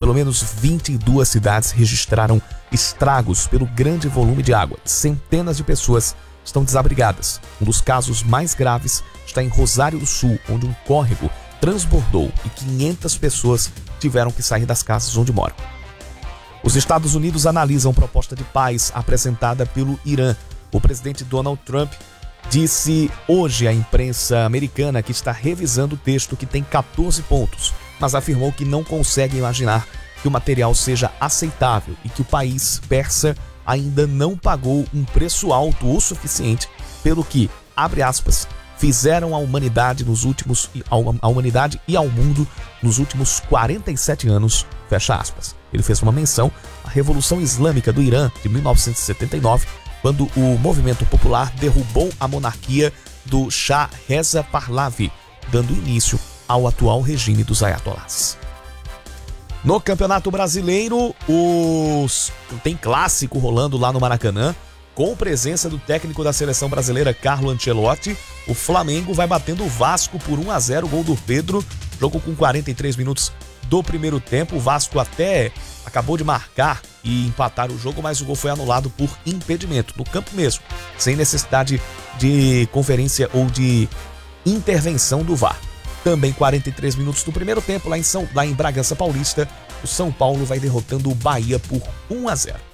pelo menos 22 cidades registraram estragos pelo grande volume de água. Centenas de pessoas estão desabrigadas. Um dos casos mais graves está em Rosário do Sul, onde um córrego transbordou e 500 pessoas tiveram que sair das casas onde moram. Os Estados Unidos analisam proposta de paz apresentada pelo Irã. O presidente Donald Trump disse hoje à imprensa americana que está revisando o texto, que tem 14 pontos, mas afirmou que não consegue imaginar que o material seja aceitável e que o país persa ainda não pagou um preço alto o suficiente pelo que, abre aspas, fizeram à humanidade e ao mundo nos últimos 47 anos, fecha aspas. Ele fez uma menção à Revolução Islâmica do Irã de 1979, quando o movimento popular derrubou a monarquia do Shah Reza Pahlavi, dando início ao atual regime dos ayatollahs. No Campeonato Brasileiro, tem clássico rolando lá no Maracanã, com presença do técnico da seleção brasileira, Carlo Ancelotti. O Flamengo vai batendo o Vasco por 1-0, gol do Pedro, jogo com 43 minutos do primeiro tempo. O Vasco até acabou de marcar e empatar o jogo, mas o gol foi anulado por impedimento, no campo mesmo, sem necessidade de conferência ou de intervenção do VAR. Também 43 minutos do primeiro tempo, lá em Bragança Paulista, o São Paulo vai derrotando o Bahia por 1-0.